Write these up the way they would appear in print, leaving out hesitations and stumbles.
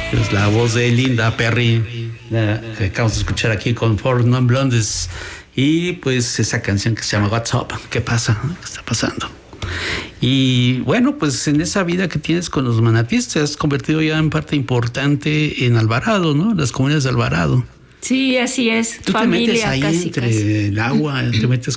Es la voz de Linda Perry, que acabamos de escuchar aquí con Four Non Blondes. Y pues esa canción que se llama What's Up, ¿qué pasa? ¿Qué está pasando? Y bueno, pues en esa vida que tienes con los manatíes te has convertido ya en parte importante en Alvarado, ¿no? Las comunidades de Alvarado. Sí, así es. ¿Tú familia, te metes ahí casi, entre casi. el agua, te metes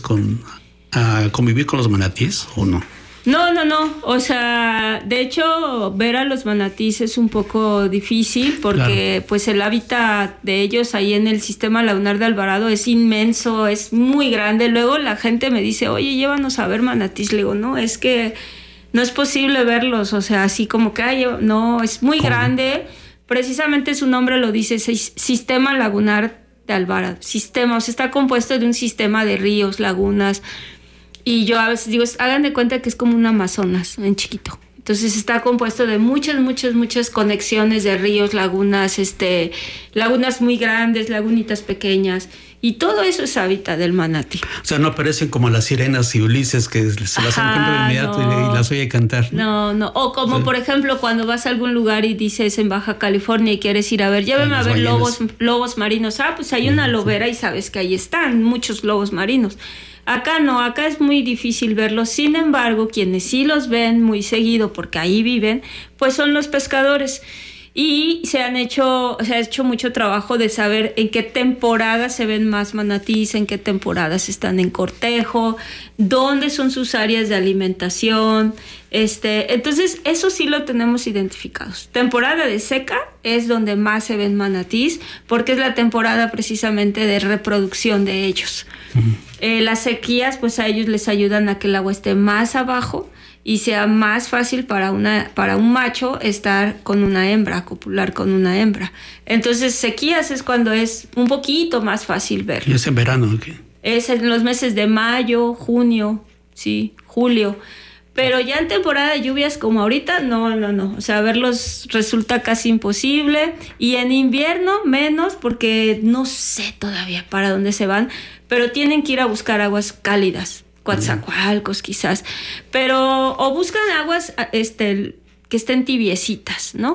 a convivir con los manatíes o no? No. O sea, de hecho, ver a los manatíes es un poco difícil porque claro, pues el hábitat de ellos ahí en el sistema lagunar de Alvarado es inmenso, es muy grande. Luego la gente me dice, oye, llévanos a ver manatíes. Le digo, no, es que no es posible verlos. O sea, así como que, no, es muy grande. Precisamente su nombre lo dice, Sistema Lagunar de Alvarado. Sistema, o sea, está compuesto de un sistema de ríos, lagunas. Y yo a veces digo, hagan de cuenta que es como un Amazonas en chiquito. Entonces está compuesto de muchas conexiones de ríos, lagunas, lagunas muy grandes, lagunitas pequeñas. Y todo eso es hábitat del manatí. O sea, no aparecen como las sirenas y Ulises que se las encuentra de inmediato y las oye cantar. No. O como por ejemplo cuando vas a algún lugar y dices en Baja California y quieres ir a ver, llévame a ver lobos marinos. Pues hay una lobera y sabes que ahí están muchos lobos marinos. Acá no, acá es muy difícil verlos. Sin embargo, quienes sí los ven muy seguido porque ahí viven, pues son los pescadores. Y se ha hecho mucho trabajo de saber en qué temporada se ven más manatíes, en qué temporadas están en cortejo, dónde son sus áreas de alimentación. Entonces, eso sí lo tenemos identificados. Temporada de seca es donde más se ven manatíes, porque es la temporada precisamente de reproducción de ellos. Las sequías, pues a ellos les ayudan a que el agua esté más abajo y sea más fácil para un macho estar con una hembra, copular con una hembra. Entonces, sequías es cuando es un poquito más fácil ver. ¿Y es en verano? ¿Qué? Es en los meses de mayo, junio, sí, julio. Pero ya en temporada de lluvias como ahorita, no. O sea, verlos resulta casi imposible. Y en invierno menos, porque no sé todavía para dónde se van, pero tienen que ir a buscar aguas cálidas. Coatzacoalcos quizás, pero o buscan aguas que estén tibiecitas, ¿no?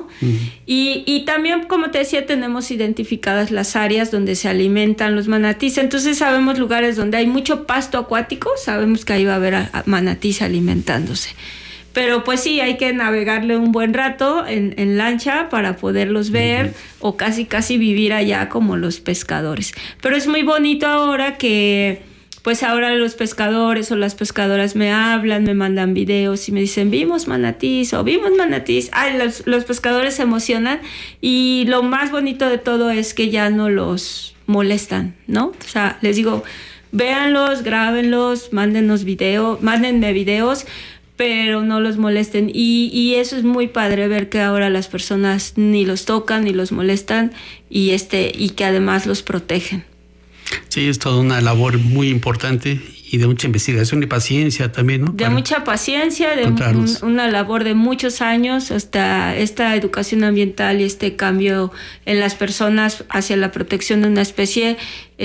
Y también, como te decía, tenemos identificadas las áreas donde se alimentan los manatíes. Entonces sabemos lugares donde hay mucho pasto acuático, sabemos que ahí va a haber manatíes alimentándose. Pero pues sí, hay que navegarle un buen rato en lancha para poderlos ver o casi vivir allá como los pescadores. Pero es muy bonito ahora que pues ahora los pescadores o las pescadoras me hablan, me mandan videos y me dicen, vimos manatíes. Los pescadores se emocionan y lo más bonito de todo es que ya no los molestan, ¿no? O sea, les digo, véanlos, grábenlos, mándenme videos, pero no los molesten. Y eso es muy padre ver que ahora las personas ni los tocan ni los molestan y que además los protegen. Sí, es toda una labor muy importante y de mucha investigación y paciencia también, ¿no? De mucha paciencia, de una labor de muchos años, hasta esta educación ambiental y este cambio en las personas hacia la protección de una especie